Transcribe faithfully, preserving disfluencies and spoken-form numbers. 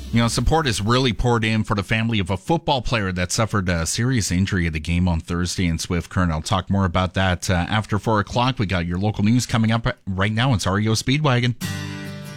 You know, support is really poured in for the family of a football player that suffered a serious injury at the game on Thursday in Swift Current. I'll talk more about that uh, after four o'clock. We got your local news coming up right now. It's R E O Speedwagon.